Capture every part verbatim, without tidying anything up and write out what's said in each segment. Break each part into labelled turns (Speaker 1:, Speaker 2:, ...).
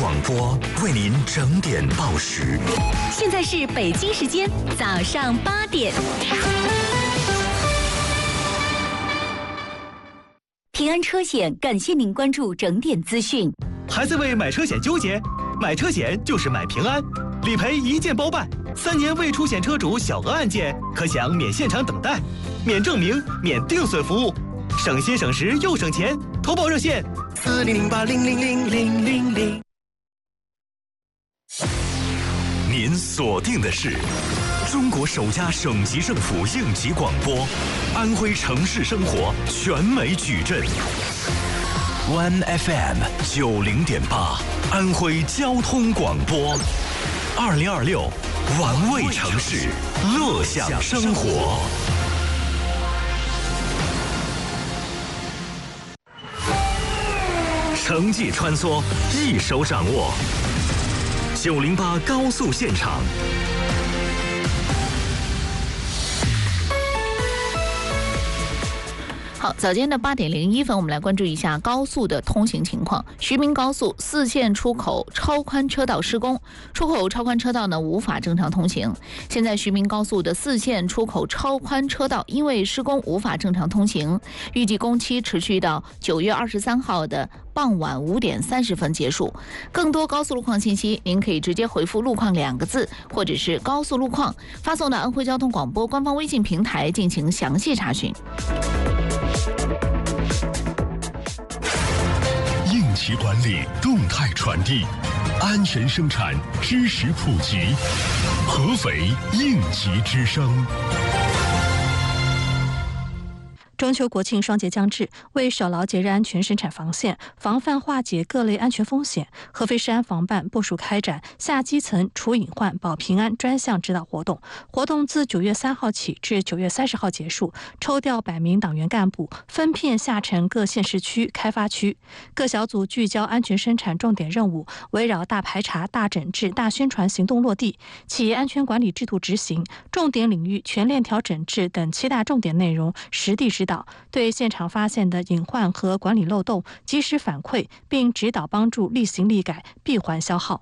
Speaker 1: 广播为您整点报时。
Speaker 2: 现在是北京时间早上八点。平安车险感谢您关注整点资讯。
Speaker 3: 还在为买车险纠结？买车险就是买平安，理赔一键包办，三年未出险车主小额案件可享免现场等待、免证明、免定损服务，省心省时又省钱。投保热线四零零八零零零零零零。
Speaker 1: 您锁定的是中国首家省级政府应急广播，安徽城市生活全美矩阵。One F M 九零点八，安徽交通广播，二零二六，玩味城市，乐享生活。城际穿梭，一手掌握。九零八高速现场。
Speaker 4: 好，早间的八点零一分，我们来关注一下高速的通行情况。徐滨高速四线出口超宽车道施工，出口超宽车道呢无法正常通行。现在徐滨高速的四线出口超宽车道因为施工无法正常通行，预计工期持续到九月二十三号的傍晚五点三十分结束。更多高速路况信息，您可以直接回复“路况”两个字，或者是“高速路况”发送到安徽交通广播官方微信平台进行详细查询。
Speaker 5: 应急管理动态传递，安全生产知识普及，合肥应急之声。
Speaker 6: 中秋国庆双节将至，为守牢节日安全生产防线，防范化解各类安全风险，合肥市安防办部署开展下基层除隐患保平安专项指导活动。活动自九月三号起至九月三十号结束，抽调百名党员干部，分片下沉各县市区、开发区，各小组聚焦安全生产重点任务，围绕大排查、大整治、大宣传行动落地，企业安全管理制度执行、重点领域全链条整治等七大重点内容实地指导，对现场发现的隐患和管理漏洞及时反馈，并指导帮助立行立改，闭环消耗。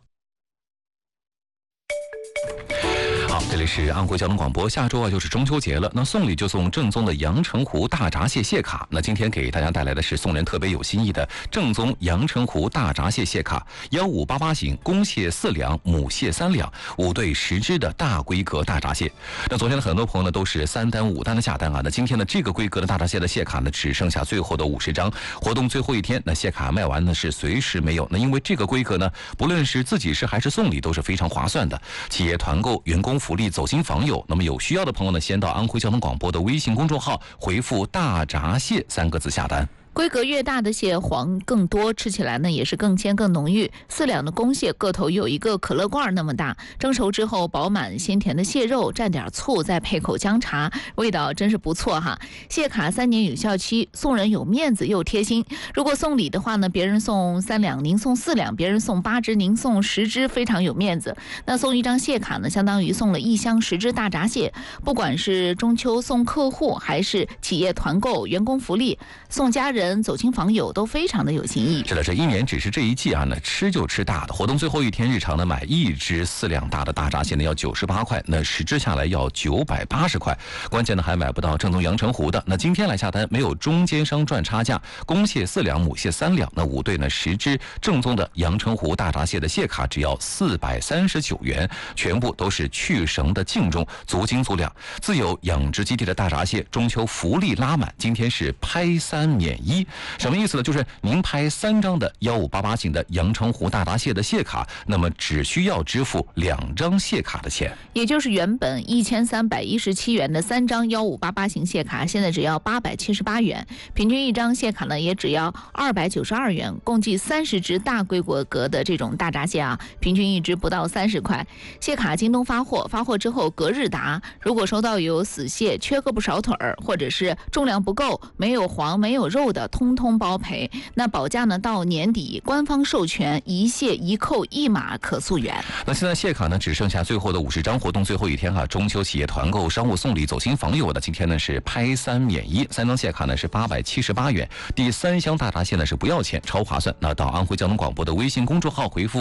Speaker 7: 好，这里是安徽交通广播。下周啊就是中秋节了，那送礼就送正宗的阳澄湖大闸蟹蟹卡。那今天给大家带来的是送人特别有新意的正宗阳澄湖大闸蟹蟹卡，幺五八八型，公蟹四两，母蟹三两，五对十只的大规格大闸蟹。那昨天的很多朋友呢都是三单五单的下单啊，那今天的这个规格的大闸蟹的蟹卡呢只剩下最后的五十张，活动最后一天，那蟹卡卖完呢是随时没有。那因为这个规格呢，不论是自己吃还是送礼都是非常划算的，企业团购、员工福利、走亲访友。那么有需要的朋友呢，先到安徽交通广播的微信公众号回复大闸蟹三个字下单。
Speaker 4: 规格越大的蟹黄更多，吃起来呢也是更鲜更浓郁。四两的公蟹个头有一个可乐罐那么大，蒸熟之后饱满鲜甜的蟹肉，蘸点醋，再配口姜茶，味道真是不错哈。蟹卡三年有效期，送人有面子又贴心。如果送礼的话呢，别人送三两，您送四两；别人送八只，您送十只，非常有面子。那送一张蟹卡呢，相当于送了一箱十只大闸蟹。不管是中秋送客户，还是企业团购、员工福利、送家人、走亲访友，都非常的有新意。
Speaker 7: 是的，这一年只是这一季啊，那吃就吃大的。活动最后一天，日常呢买一只四两大的大闸蟹呢要九十八块，那十只下来要九百八十块。关键呢还买不到正宗阳澄湖的。那今天来下单，没有中间商赚差价，公蟹四两，母蟹三两，那五对呢十只正宗的阳澄湖大闸蟹的蟹卡只要四百三十九元，全部都是去绳的净重，足斤足两。自有养殖基地的大闸蟹，中秋福利拉满，今天是拍三免一。什么意思呢？就是您拍三张的幺五八八型的阳澄湖大闸蟹的蟹卡，那么只需要支付两张蟹卡的钱，
Speaker 4: 也就是原本一千三百一十七元的三张幺五八八型蟹卡，现在只要八百七十八元，平均一张蟹卡呢也只要二百九十二元，共计三十只大规格的这种大闸蟹啊，平均一只不到三十块。蟹卡京东发货，发货之后隔日达，如果收到有死蟹、缺胳膊少腿儿，或者是重量不够、没有黄没有肉的，通通包赔。那保价呢到年底，官方授权一蟹一扣一码可溯源。
Speaker 7: 那现在蟹卡呢只剩下最后的五十张，活动最后一天哈、啊，中秋企业团购、商务送礼、走亲访友的，今天呢是拍三免一，三张蟹卡呢是八百七十八元，第三箱大闸蟹呢是不要钱，超划算。那到安徽交通广播的微信公众号回复